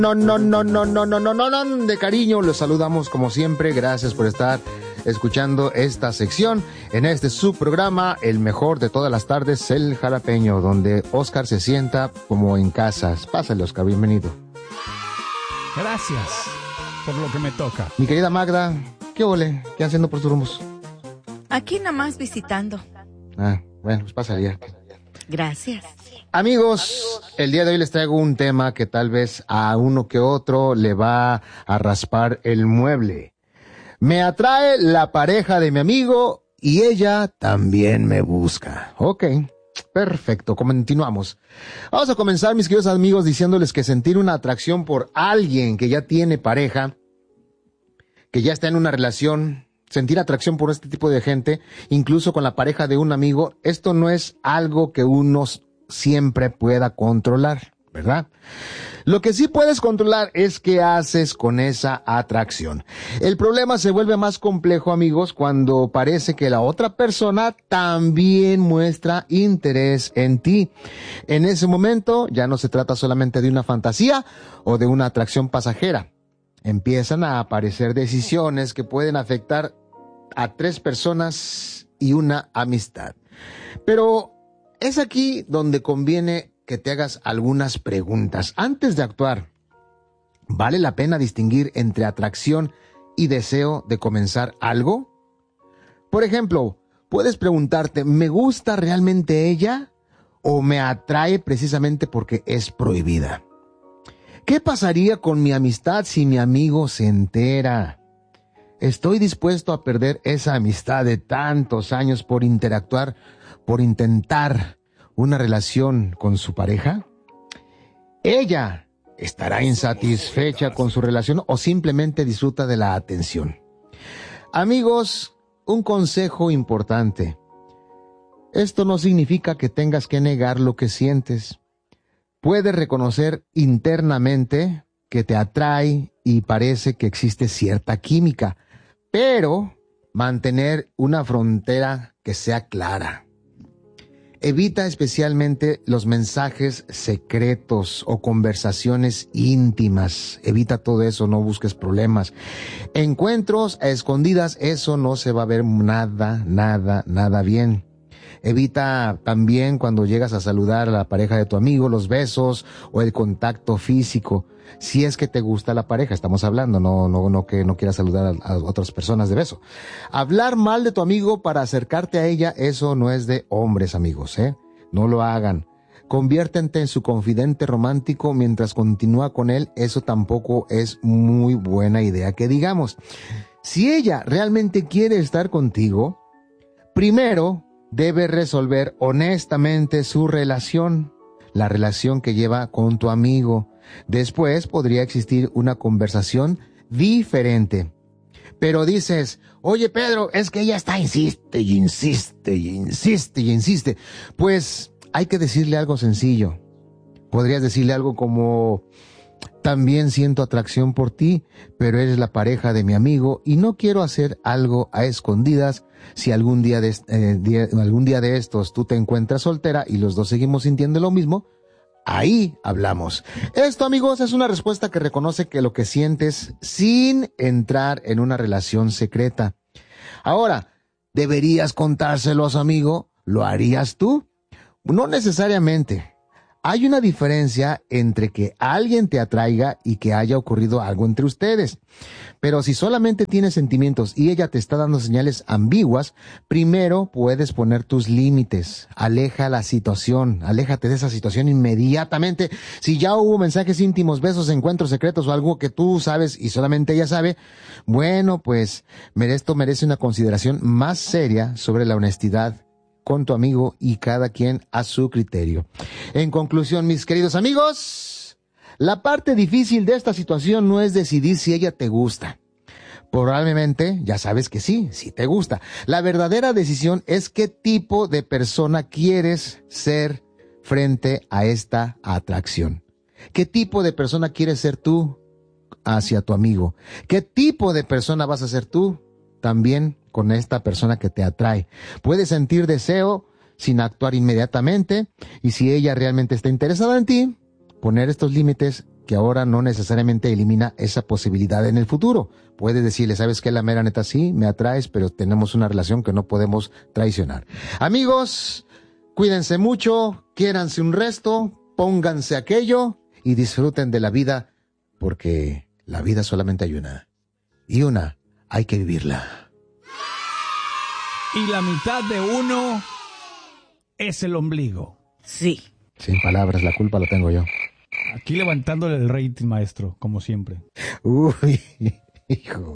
No, de cariño, los saludamos como siempre. Gracias por estar escuchando esta sección en este subprograma, el mejor de todas las tardes, El Jalapeño, donde Oscar se sienta como en casa. Pásale, Oscar, bienvenido. Gracias por lo que me toca. Mi querida Magda, ¿qué ole? ¿Qué haciendo por tus rumbos? Aquí nada más visitando. Bueno, pues pásale ya. Gracias. Amigos, el día de hoy les traigo un tema que tal vez a uno que otro le va a raspar el mueble. Me atrae la pareja de mi amigo y ella también me busca. Ok, perfecto, continuamos. Vamos a comenzar, mis queridos amigos, diciéndoles que sentir una atracción por alguien que ya tiene pareja, que ya está en una relación, sentir atracción por este tipo de gente, incluso con la pareja de un amigo, esto no es algo que uno siempre pueda controlar, ¿verdad? Lo que sí puedes controlar es qué haces con esa atracción. El problema se vuelve más complejo, amigos, cuando parece que la otra persona también muestra interés en ti. En ese momento ya no se trata solamente de una fantasía o de una atracción pasajera. Empiezan a aparecer decisiones que pueden afectar a 3 personas y una amistad. Pero es aquí donde conviene que te hagas algunas preguntas. Antes de actuar, ¿vale la pena distinguir entre atracción y deseo de comenzar algo? Por ejemplo, puedes preguntarte, ¿me gusta realmente ella o me atrae precisamente porque es prohibida? ¿Qué pasaría con mi amistad si mi amigo se entera? ¿Estoy dispuesto a perder esa amistad de tantos años por interactuar, por intentar una relación con su pareja? ¿Ella estará insatisfecha con su relación o simplemente disfruta de la atención? Amigos, un consejo importante. Esto no significa que tengas que negar lo que sientes. Puedes reconocer internamente que te atrae y parece que existe cierta química, pero mantener una frontera que sea clara. Evita especialmente los mensajes secretos o conversaciones íntimas. Evita todo eso, no busques problemas. Encuentros a escondidas, eso no se va a ver nada bien. Evita también cuando llegas a saludar a la pareja de tu amigo, los besos o el contacto físico. Si es que te gusta la pareja, estamos hablando, no que no quieras saludar a otras personas de beso. Hablar mal de tu amigo para acercarte a ella, eso no es de hombres, amigos, No lo hagan. Conviértete en su confidente romántico mientras continúa con él, eso tampoco es muy buena idea que digamos. Si ella realmente quiere estar contigo, primero debe resolver honestamente su relación, la relación que lleva con tu amigo. Después podría existir una conversación diferente. Pero dices, oye Pedro, es que ella está insiste. Pues hay que decirle algo sencillo. Podrías decirle algo como, también siento atracción por ti, pero eres la pareja de mi amigo y no quiero hacer algo a escondidas. Si algún día de estos tú te encuentras soltera y los dos seguimos sintiendo lo mismo, ahí hablamos. Esto, amigos, es una respuesta que reconoce que lo que sientes sin entrar en una relación secreta. Ahora, ¿deberías contárselo a su amigo? ¿Lo harías tú? No necesariamente. Hay una diferencia entre que alguien te atraiga y que haya ocurrido algo entre ustedes. Pero si solamente tienes sentimientos y ella te está dando señales ambiguas, primero puedes poner tus límites. Aléjate de esa situación inmediatamente. Si ya hubo mensajes íntimos, besos, encuentros secretos o algo que tú sabes y solamente ella sabe, bueno, pues esto merece una consideración más seria sobre la honestidad con tu amigo y cada quien a su criterio. En conclusión, mis queridos amigos, la parte difícil de esta situación no es decidir si ella te gusta. Probablemente ya sabes que sí te gusta. La verdadera decisión es qué tipo de persona quieres ser frente a esta atracción. ¿Qué tipo de persona quieres ser tú hacia tu amigo? ¿Qué tipo de persona vas a ser tú también con esta persona que te atrae? Puedes sentir deseo sin actuar inmediatamente, y si ella realmente está interesada en ti, poner estos límites que ahora no necesariamente elimina esa posibilidad en el futuro. Puedes decirle, ¿sabes qué? La mera neta sí, me atraes, pero tenemos una relación que no podemos traicionar. Amigos, cuídense mucho, quiéranse un resto, pónganse aquello y disfruten de la vida, porque la vida solamente hay una. Y una hay que vivirla. Y la mitad de uno es el ombligo. Sí. Sin palabras, la culpa la tengo yo. Aquí levantándole el rating, maestro, como siempre. Uy, hijo.